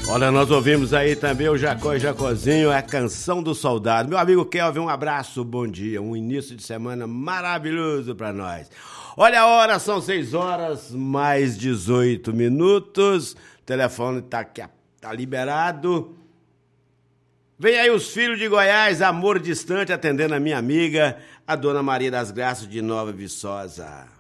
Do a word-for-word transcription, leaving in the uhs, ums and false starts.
Olha, nós ouvimos aí também o Jacó e Jacozinho, a canção do soldado. Meu amigo Kelvin, um abraço, bom dia, um início de semana maravilhoso para nós. Olha a hora, são seis horas mais dezoito minutos, o telefone tá, aqui, tá liberado. Vem aí os filhos de Goiás, amor distante, atendendo a minha amiga, a dona Maria das Graças de Nova Viçosa.